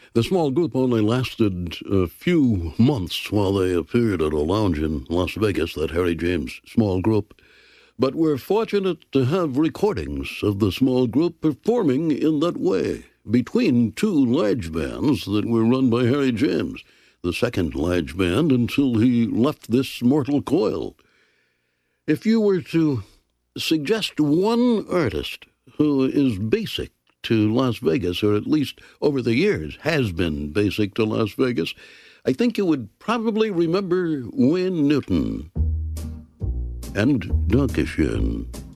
The small group only lasted a few months while they appeared at a lounge in Las Vegas, that Harry James small group. But we're fortunate to have recordings of the small group performing in that way, between two large bands that were run by Harry James, the second large band until he left this mortal coil. If you were to suggest one artist who is basic to Las Vegas, or at least over the years has been basic to Las Vegas, I think you would probably remember Wayne Newton and Dankeschön.